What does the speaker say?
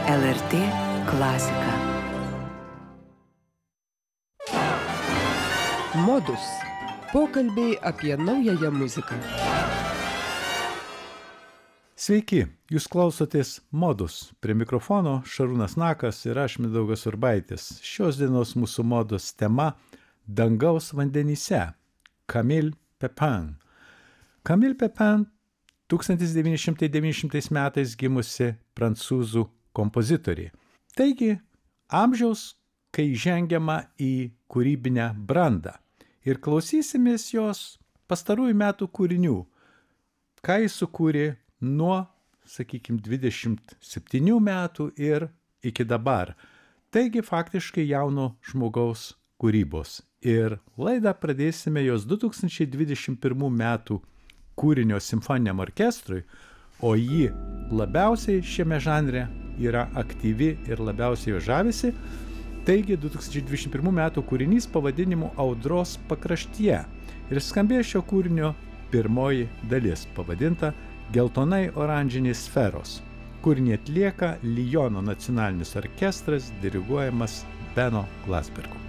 LRT klasika. Modus. Pokalbiai apie naująją muziką. Sveiki, jūs klausotės Modus. Prie mikrofono Šarūnas Nakas ir aš Mindaugas Urbaitis. Šios dienos mūsų Modus tema – Dangaus vandenyse. Camille Pépin. Camille Pépin 1990 metais gimusi prancūzų kompozitorė. Taigi, amžiaus, kai žengiama į kūrybinę brandą. Ir klausysimės jos pastarųjų metų kūrinių, ką jis sukūrė nuo, 27 metų ir iki dabar. Taigi faktiškai jauno žmogaus kūrybos. Ir laidą pradėsime jos 2021 metų kūrinio simfoniniam orkestrui, o ji labiausiai šiame žanre yra aktyvi ir labiausiai jo žavisi. Taigi 2021 metų kūrinys pavadinimu Audros pakraštyje ir skambėjo šio kūrinio pirmoji dalis, pavadinta Geltonai oranžinės sferos. Kūrinį atlieka Lyono nacionalinis orkestras, diriguojamas Beno Glasbergo.